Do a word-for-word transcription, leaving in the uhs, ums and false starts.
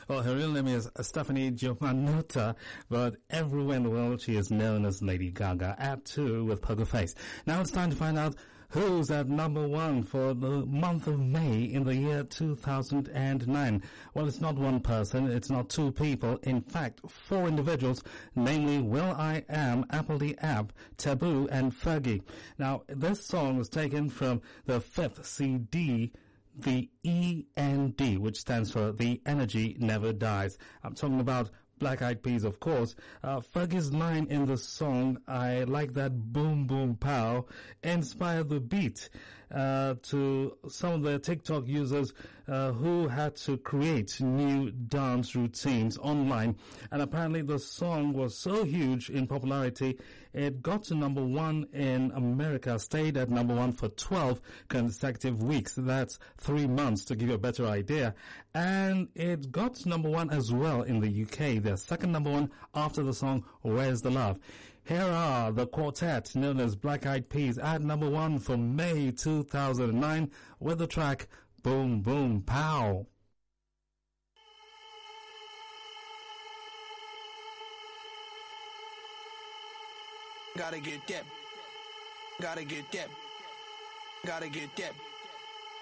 Well, her real name is Stephanie Giovanotta, but everywhere in the world she is known as Lady Gaga, at two with Poker Face. Now it's time to find out who's at number one for the month of May in the year two thousand nine. Well, it's not one person, it's not two people, in fact, four individuals, namely will.i.am, Apple the App, Taboo, and Fergie. Now, this song was taken from the fifth C D, the E N D, which stands for The Energy Never Dies. I'm talking about Black Eyed Peas, of course. Uh, Fergie's line in the song, I like that boom boom pow, inspired the beat uh, to some of the TikTok users uh, who had to create new dance routines online. And apparently the song was so huge in popularity, it got to number one in America, stayed at number one for twelve consecutive weeks. That's three months to give you a better idea. And it got to number one as well in the U K, their second number one after the song Where's the Love. Here are the quartet known as Black Eyed Peas at number one for May two thousand nine with the track Boom Boom Pow. Gotta get that, gotta get that, gotta get that.